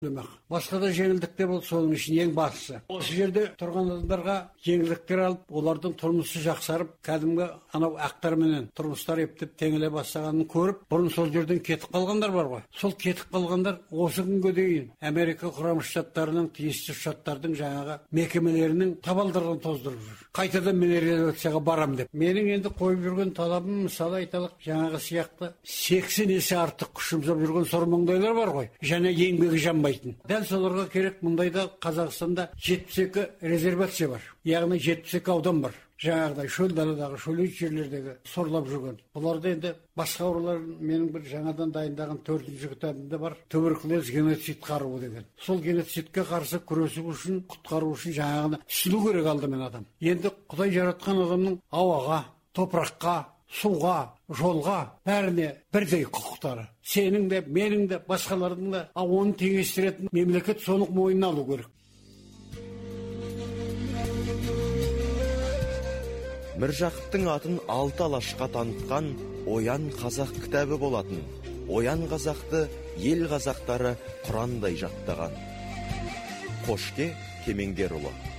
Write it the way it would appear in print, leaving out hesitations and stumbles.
Басқа да жеңілдіктер болды, соның ішінде ең бастысы. Осы жерде тұрған адамдарға жеңілдіктер алып, олардың тұрмысы жақсарып, кәдімгі анау ақтарменен тұрмыстар ептеп теңеле бастағанын көріп, бұрын сол жерден кетіп қалғандар бар ғой. Сол кетіп қалғандар осы күнге дейін Америка Құрама Штаттарының тиісті штаттардың жаңағы мекемелерінің табалдырығын тоздырып жүр. Қайтадан мен революцияға барам деп. Менің енді қойып жүрген талабым, мысалы айталық, жаңағы сияқты 80 есе артық күш жұмсап жүрген сормаңдайлар бар ғой. Және еңбегі жанбайтын. Дәл соларға керек. Мұндайда Қазақстанда 72 резервация бар. Яғни 72 аудан бар. Жаңағыдай шөл даладағы, шөлейт жерлердегі сорлап жүрген. Бұларда енді басқа аурулар менің бір жаңадан дайындаған 4-ші кітабымда бар. Туберкулез геноцид қаруы деген. Сол геноцидке қарсы күресу үшін, құтқару үшін жаңағыны түсіну керек алдымен адам. Енді Құдай жаратқан адамның ауаға, топыраққа, суға, жолға бәріне бірдей құқықтары. Сенің де, менің де, басқалардың да оны теңестіретін мемлекет соны мойнына алу керек. Міржақыптың атын 6 алашқа танытқан Оян қазақ кітабы болатын. Оян қазақты ел қазақтары құрандай жаттаған. Қошке Кемеңгерұлы.